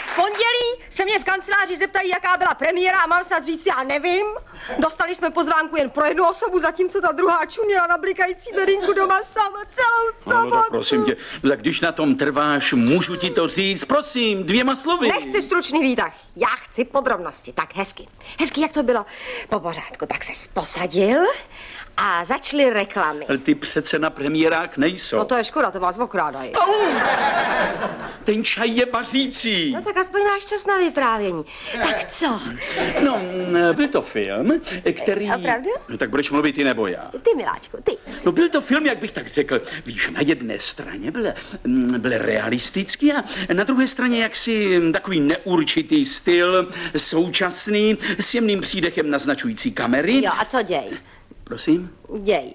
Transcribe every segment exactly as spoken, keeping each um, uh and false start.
V pondělí se mě v kanceláři zeptají, jaká byla premiéra a mám snad říct, já nevím. Dostali jsme pozvánku jen pro jednu osobu, zatímco ta druhá čuměla na blikající bedinku doma sama celou sobotu. No, no, prosím tě, tak když na tom trváš, můžu ti to říct, prosím, dvěma slovy. Nechci stručný výtah, já chci podrobnosti. Tak hezky, hezky, jak to bylo? Po pořádku, tak ses posadil a začaly reklamy. Ale ty přece na premiérách nejsou. No to je škoda, to vás okrádají. Au! Ten čaj je vařící. No tak aspoň máš čas na vyprávění. Tak co? No, byl to film, který... Opravdu? No tak budeš mluvit ty nebo já? Ty, miláčku, ty. No byl to film, jak bych tak řekl, víš, na jedné straně byl, byl realistický a na druhé straně jaksi takový neurčitý styl, současný, s jemným přídechem naznačující kamery. Jo, a co děj? Prosím? Děj.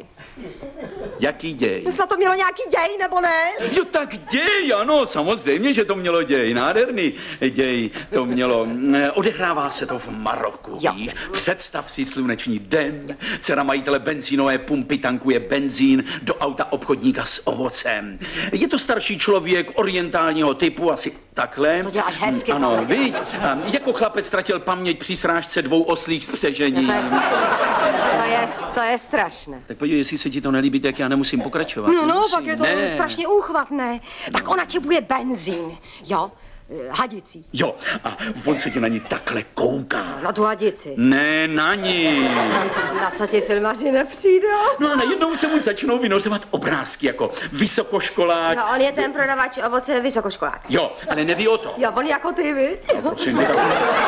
Jaký děj? To snad to mělo nějaký děj, nebo ne? Jo, tak děj, ano, samozřejmě, že to mělo děj, nádherný děj to mělo. Odehrává se to v Maroku, jo. Víš? Představ si slunečný den, dcera majitele benzínové pumpy tankuje benzín do auta obchodníka s ovocem. Je to starší člověk orientálního typu, asi takhle. To děláš hezky. Ano, víš, jako chlapec ztratil paměť při srážce dvou oslých spřežení. To je, to je, to je strašné. Tak podívej, jestli se ti to nelíbí, tak já nemusím pokračovat. No, no, nemusím. pak je to ne. strašně úchvatné. Tak ona čepuje benzín, jo? Hadicí. Jo, a on se ti na ní takhle kouká. Na tu hadici. Ne, na ní. Na co ti filmaři nepřijde? No a najednou se mu začnou vynořovat obrázky jako vysokoškolák. No, on je ten prodavač ovoce vysokoškolák. Jo, ale neví o to. Jo, on jako ty, viď? Prosím tě,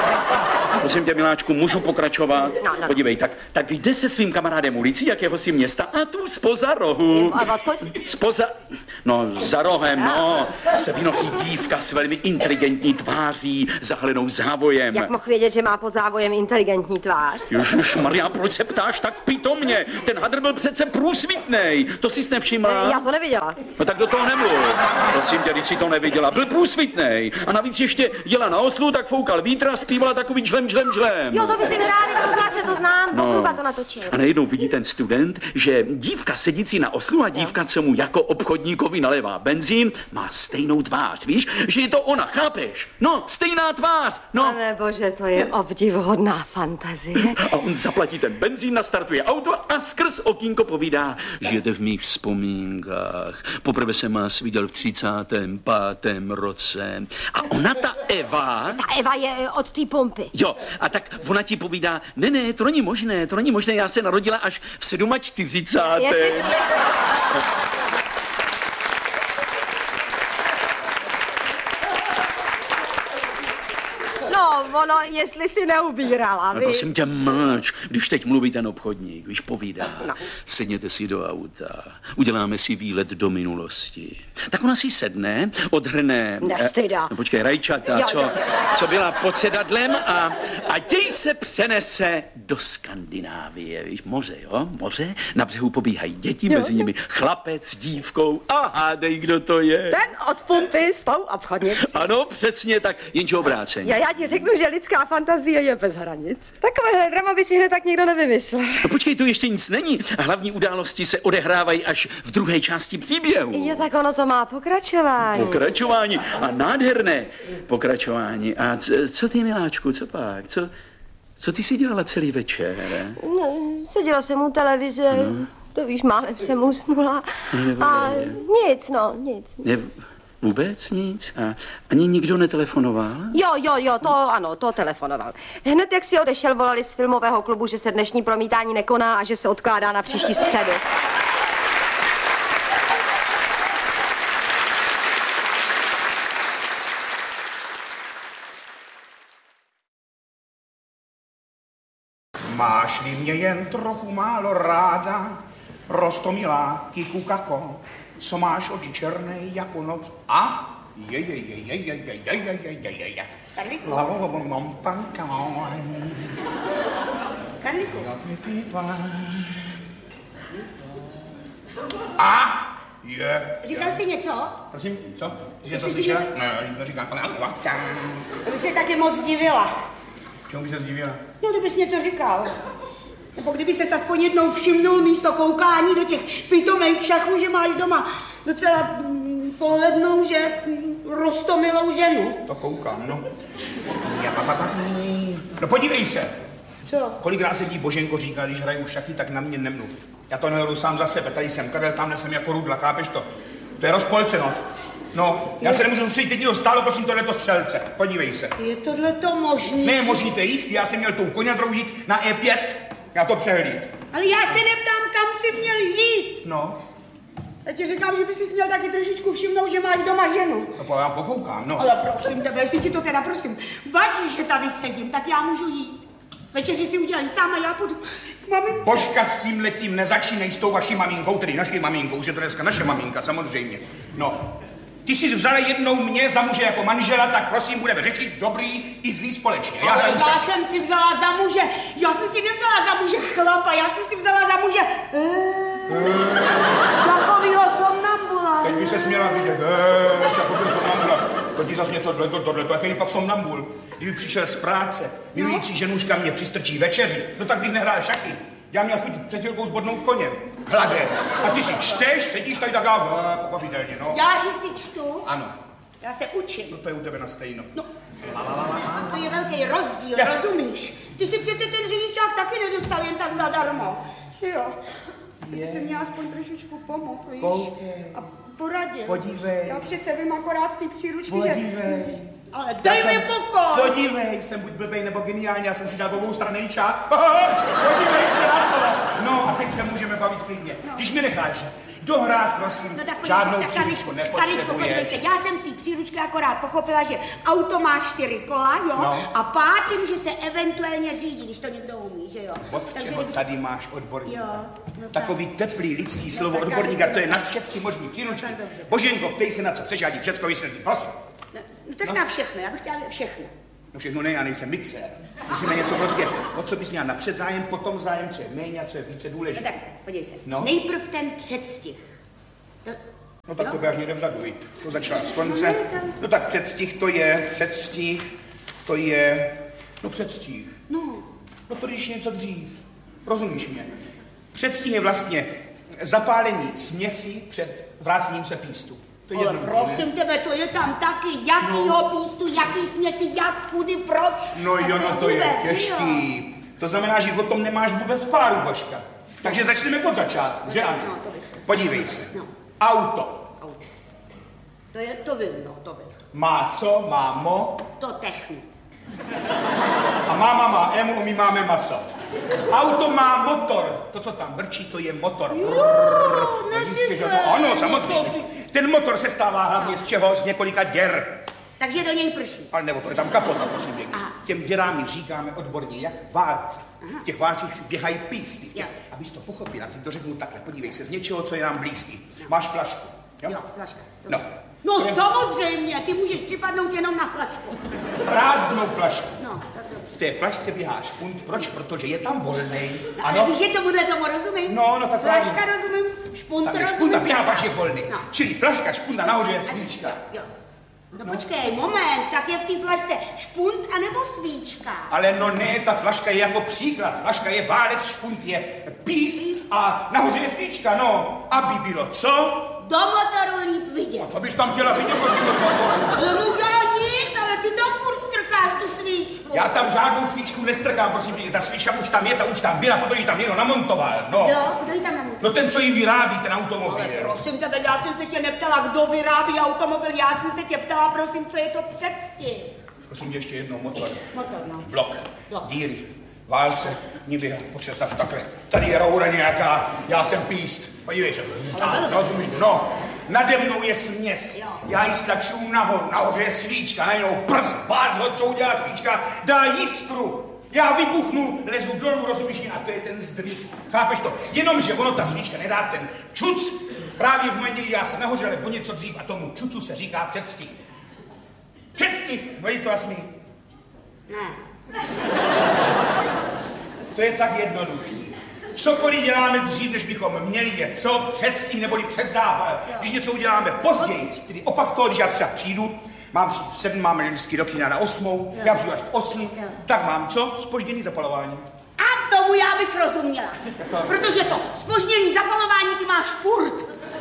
prosím tě, miláčku, můžu pokračovat? No, no. Podívej, tak, tak jde se svým kamarádem ulicí, jakého si města, a tu spoza rohu. A odkud? Spoza, no, za rohem, no, se vynoří dívka s velmi inteligentní tváří, zahalenou závojem. Jak mohl vědět, že má pod závojem inteligentní tvář? Ježišmarja, proč se ptáš tak pitomně? Ten hadr byl přece průsvitnej. To jsi nevšimla? Já to neviděla. No tak do toho nemluv. Prosím tě, když jsi to neviděla. Byl průsvitnej. A navíc ještě jela na oslu, tak foukal vítr a zpívala takový žlem, žlem, žlem. Jo, to by si vyhráli v rozhlase, to znám. No. Pokruba to natočil. A najednou vidí ten student, že dívka sedící na oslu a dívka, co mu jako obchodníkovi nalévá benzín, má stejnou tvář. Víš, že je to ona, chápeš? No, stejná tvář. No. Pane bože, to je obdivuhodná fantazie. A on zaplatí ten benzín, nastartuje auto a skrz okýnko povídá: žijete v mých vzpomínkách. Poprvé jsem vás viděl v třicátém pátém roce. A ona, ta Eva... Ta Eva je od té pumpy. Jo, a tak ona ti povídá: ne, ne, to není možné, to není možné, já se narodila až v čtyřicátém sedmém Jestli si... No, ono, jestli si neubírala, No, víš? prosím tě, mlč, když teď mluví ten obchodník, víš, povídá. No. Sedněte si do auta, uděláme si výlet do minulosti. Tak ona si sedne, odhrne... Nestyda. No, počkej, rajčata, Jo, co, jo. co byla pod sedadlem a, a děj se přenese do Skandinávie, víš, moře, jo, moře, na břehu pobíhají děti, Jo. mezi nimi chlapec s dívkou a hádej, kdo to je. Ten od pumpy s tou obchodnicí. Ano, přesně tak, jenže obráceně. Já, já ti řeknu, že lidská fantazie je bez hranic. Takovéhle drama by si hned tak nikdo nevymyslel. No počkej, to ještě nic není. Hlavní události se odehrávají až v druhé části příběhu. Jo, tak ono to má pokračování. Pokračování a nádherné pokračování. A c- co ty, miláčku, co pak? Co, co ty si dělala celý večer? No, seděla jsem u televize, no. To víš, málem jsem usnula. Nebo A ne. nic, no, nic. Ne, vůbec nic? A ani nikdo netelefonoval? Jo, jo, jo, to ano, to telefonoval. Hned jak si odešel, volali z filmového klubu, že se dnešní promítání nekoná a že se odkládá na příští středu. Máš-li mě jen trochu málo ráda, rostomilá kikukako, co máš oči černé jako noc. A je, je, je, je, je, je, je, je, je, je, je, je. Karlíku. Karlíku. A je. Říkal jsi něco? Prosím, co? Jsi něco Jestli jsi slyšel? něco- Ne, nic neříkám. To by se taky moc divila. Čemu by se zdivila? No, kdybys něco říkal. Nebo kdyby se aspoň jednou všimnul místo koukání do těch pitomých šachů, že máš doma docela mm, polednou, že... roztomilou ženu. To koukám, no. No podívej se. Co? Kolikrát se ti Boženko říká, když hraju šachy, tak na mě nemluv. Já to nehraju sám za sebe, tady jsem Karel, tamhle jsem jako Rudla, chápeš to? To je rozpolcenost. No, já se nemůžu soustředit, teď to stálo, prosím, tohleto střelce. Podívej se. Je tohleto možný? Ne, možný, to je jistý, já jsem měl tou koňadrou jít na E pět, já to přehlíd. Ale já se neptám, kam jsi měl jít. No. Já ti říkám, že bys si měl taky trošičku všimnout, že máš doma ženu. No, já pokoukám, no. Ale prosím tebe, jestli ti to teda prosím vadí, že tady sedím, tak já můžu jít. Večeři si udělají sám a já půjdu k mamince. Božka, s tím letím nezačínej s tou vaší maminkou, tedy naší maminkou, že to dneska naše maminka, samozřejmě. No. Ty jsi vzala jednou mě za muže jako manžela, tak prosím, budeme řešit dobrý i zlý společně. Já, Ale já já jsem si vzala za muže, já jsem si nevzala za muže chlapa, já jsem si vzala za muže... Čachovýho somnambula. Teď by se směla vidět, eee, Čachovýho somnambula. To ti zas něco dlezo, tohleto, jaký pak somnambul. Kdyby přišel z práce, milující ženuška mě přistrčí večeři, no tak bych nehrál šachy. Já měl chuť před chvilkou zbodnout koně, hladé. A ty si čteš, sedíš tady tak a pochopitelně, no. Já, že si čtu? Ano. Já se učím. No to je u tebe na stejno. No. To je velký rozdíl, Já. rozumíš? Ty si přece ten řidičák taky nedostal jen tak zadarmo. Jo. Ty jsi mě aspoň trošičku pomohl, víš? Koukej. A poradil. Podívej. Já přece vím akorát z té příručky, Podívej. že... Ale dej mi pokoj! Podívej, jsem buď blbej nebo geniální, já jsem si dal obou strany čák. Podívej se na to. No a teď se můžeme bavit klidně. No. Když mi necháš dohrát, prosím, No tak žádnou se, příručku Karičko, podívej se, já jsem z té příručky akorát pochopila, že auto má čtyři kola, jo, no. A pátým, že se eventuálně řídí, když to někdo umí, že jo. Od Takže čeho kdyby tady se... máš odborníka? Jo, no Takový teplý lidský slovo tak, odborníka, ale- to je nad všechny možný příručky. Tak dobře. Boženko, ptej se na co chceš, já ti všecko vysvětlím, prosím. No, no tak na všechno, já bych chtěla všechno. No všechno ne, já nejsem mixér. Musíme něco prostě, o co bys měl napřed zájem, potom zájem, co je méně a co je více No důležité. tak, podívej se, No. nejprv ten předstih. To... No tak jo? to budeš někde vzadu jít. To začala z konce. No, ne, to- No tak předstih to je, předstih to je, no předstih. No, No to když něco dřív. Rozumíš mě? Předstih je vlastně zapálení směsi před vrácením se pístu. To je ale jednoduché, prosím tebe, to je tam taky, jakýho pístu, jaký směsi, jak, kudy, proč. No A jo, no to je vůbec, že jo? těžký. To znamená, že o tom nemáš vůbec páru, Božka. Takže začneme od začátku, že ano? No, to bych chtěla. Podívej se. No. Auto. Auto. To je, to vím, no, to vím. Má co? Má mo. To technu. A máma má emu, my máme maso. Auto má motor. To, co tam vrčí, to je motor. Jo, No, jistě, že neříkej. to- Ano, samozřejmě. Ten motor se stává hlavně z čeho? Z několika děr. Takže do něj prší. Ale nebo to je tam kapota, prosím pěkně. Aha. Těm děrám my říkáme odborně jak válce. V těch válcích si běhají písty. V těch, Jo. abys to pochopila, ti to řeknu takhle. Podívej se, z něčeho, co je nám blízký. Máš flašku. Jo? Jo, flaška. No. No To je samozřejmě, ty můžeš připadnout jenom na flašku. prázdnou flašku. No, tak dobře. V té flašce běhá špunt. Proč? Protože je tam volnej. No, ale víš, že tomuhle tomu rozumím? No, no, tak Flaška právě. rozumím, špunt Tak je rozumím. špunt a běhá, pak je volný. No. Čili flaška, špunt a nahoře je svíčka. Jo. No, no počkej, moment, tak je v té flašce špunt anebo svíčka? Ale no ne, ta flaška je jako příklad. Flaška je válec, špunt je píst a nahoře je svíčka, no. Aby bylo co? Do motoru líp vidět. Co bys tam chtěla vidět, prosím, do motoru? No já nic, ale ty tam furt strkáš tu svíčku. Já tam žádnou svíčku nestrkám, prosím, pěkně. Ta svíčka už tam je, ta už tam byla, protože ji tam někdo namontoval, no. Jo, kdo ji tam namontoval? No ten, co ji vyrábí, ten automobil. Ale prosím tebe, já jsem se tě neptala, kdo vyrábí automobil, já jsem se tě ptala, prosím, co je to předstih. Prosím tě ještě jednou, motor. Motor, no. Blok, Blok. díry, válce, níby, počet takhle. Tady je roura nějaká, já jsem píst. Podívej se. Tak, rozumíš, no. Nade mnou je směs. Jo. Já ji stlačuju nahoru, nahoře je svíčka, najednou prc, bác ho, co udělá svíčka, dá jiskru. Já vybuchnu, lezu dolů, rozumíš mě, a to je ten zdvih. Chápeš to? Jenomže ono, ta svíčka nedá ten čuc. Právě v momentě, kdy já jsem nahoře, ale o něco dřív a tomu čucu se říká předstih. Předstih, no je to jasný. Ne. To je tak jednoduchý. Cokoliv děláme dřív, než bychom měli je, co předstih neboli předzápal. Když něco uděláme později, tedy opak toho, když já třeba přijdu, mám přijít v sedm, máme vždycky do kina na osmou, já přijdu až v osm, tak mám co? Zpožděný zapalování. A tomu já bych rozuměla. Protože to zpoždění zapalování ty máš furt.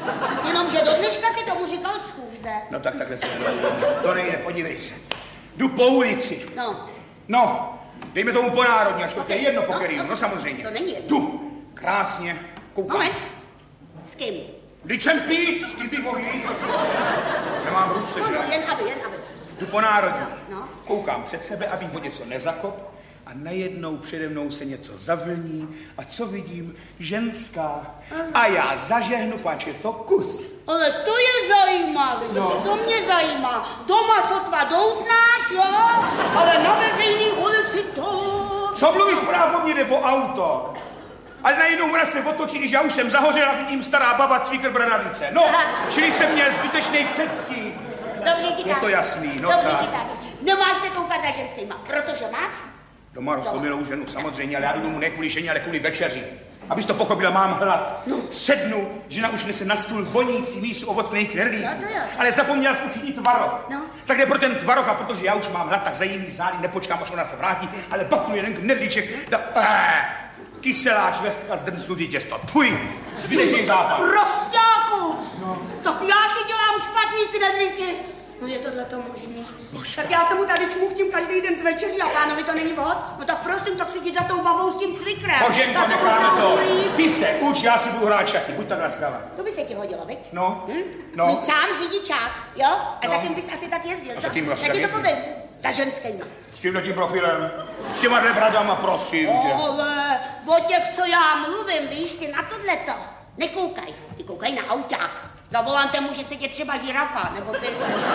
Jenomže do dneška si tomu říkal schůze. No tak takhle se nedá. To nejde, podívej se. Jdu po ulici. No. No, dejme tomu po národní, ačko to je jedno po No, kterým, no, no samozřejmě. to není jedno. Jdu, krásně, koukám. Moment. S kým? Vždyť jsem píst, s kým bych mohl jít, prosím. Nemám ruce, No, že? no, jen aby, jen aby. Jdu po národní. No. Koukám před sebe, abych o něco nezakop. A najednou přede mnou se něco zavlní. A co vidím? Ženská. A já zažehnu, páč, je to kus. Ale to je zajímavé, no. To mě zajímá. Doma sotva doutnáš, jo? Ale na veřejný ulici to... Co mluvíš, právě mě jde o auto. Ale najednou ona se otočí, když já už jsem zahořel a vidím stará baba cvíkr bradavnice. No, čili jsem měl zbytečný předstih. Dobře ti tak. Je to jasný, no Dobře tak. ti tak. Nemáš se koukat za ženskýma, protože máš? Doma roztomilou ženu, samozřejmě, ale já jdu domů ne kvůli ženě, ale kvůli večeři. Abys to pochopila, mám hlad. No. Sednu, žena už nese na stůl vonící mísu ovocných knedlíků. No to jo. Ale zapomněla v kuchyni tvaroh. No. Tak jde pro ten tvaroh, a protože já už mám hlad, tak za jiný zády nepočkám, až ona se vrátí, ale bapnu jeden knedlíček, da, eh, kyselá švestka, zdrncnutý těsto. Tvůj, zbytečný západ. Prostáku! No. Tak já si dělám špatný knedlíky. No je tohle to možný. Božka. Tak já se mu tady čmuchtím každý den z večeří a pánovi to není vhod. No tak prosím, tak si jdi za tou babou s tím cvikrem. Boženko, Tak necháme to. udělí. Ty se uč, já si budu hrát šachy, buď tak laskavá. To by se ti hodilo, viď? No, Hm? no. Mít sám řidičák, jo? A No. za kým bys asi tak jezdil, A co? za kým asi Já tak ti to jezdím? povím. Za ženskýma. S tímhletím profilem, s těma dvě bradama, prosím tě. Ale o těch, co já mluvím, víš, ty na tohleto nekoukaj. Ty koukaj na auták. Za volantem může sedět třeba žirafa, nebo ty.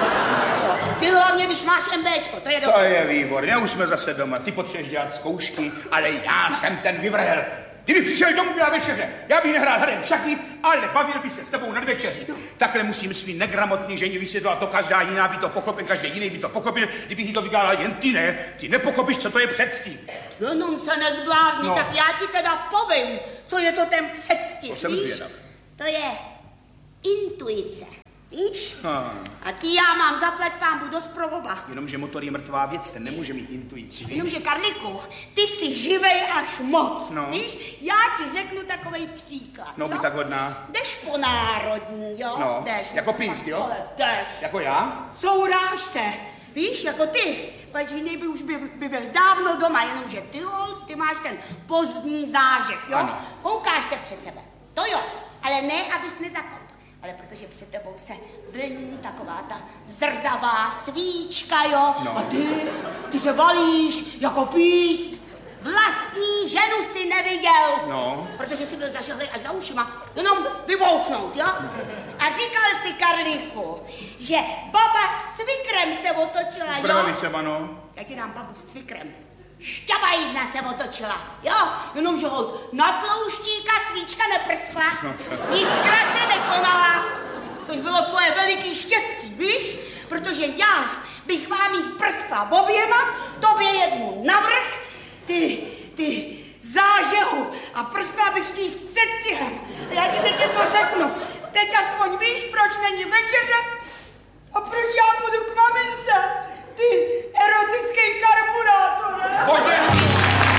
Ty hlavně, když máš MBčko, to je To dobré. je výborně, už jsme zase doma. Ty potřebuješ dělat zkoušky, ale já jsem ten vyvrhel. Kdyby přišel domů byla večeře, já bych nehrál hrem šachy, ale bavil bych se s tebou nad večeří. Takhle musím svý negramotný ženě vysvětlovat, to každá jiná by to pochopil, každý jiný by to pochopil, kdybych jí to vykládal, jen ty ne, ty nepochopíš, co to je předstih. Jenom se nezblázni, No. tak já ti teda povím, co je to ten předstih, To jsem víš? zvědav. To je intuice, víš? Ah. A ty já mám zaplať pámbu dost pro oba. Jenomže motor je mrtvá věc, ten nemůže mít intuici, víš? Jenomže, Karliku, ty jsi živej až moc, No. víš? Já ti řeknu takovej příklad, No, jo? buď tak hodná. Jdeš po národní, jo? No, Jdeš. jako píst, jo? Ale jdeš. Jako já? Souráš se, víš, jako ty. Pač jiný by už by, by byl dávno doma, jenomže ty, hold, ty máš ten pozdní zážeh, jo? Ano. Koukáš se před sebe, to jo, ale ne, abys nezakop. Ale protože před tebou se vlní taková ta zrzavá svíčka, jo? No. A ty, ty se valíš jako píst. Vlastní ženu si neviděl. No. Protože jsi byl zažehlej až za ušima. Jenom vybouchnout, jo? A říkal si, Karlíku, že baba s cvikrem se otočila, jo? Bradalicema, no. Já ti dám babu s cvikrem. Šťabajízna se otočila, jo? Jenomže hold, na tlouštíka svíčka neprskla, jiskra se nekonala, což bylo tvoje veliký štěstí, víš? Protože já bych vám jí prskla oběma, tobě jednu navrch, ty, ty zážehu a prskla bych ti s předstihem. A já ti teď jedno řeknu, teď aspoň víš, proč není večeře a proč já budu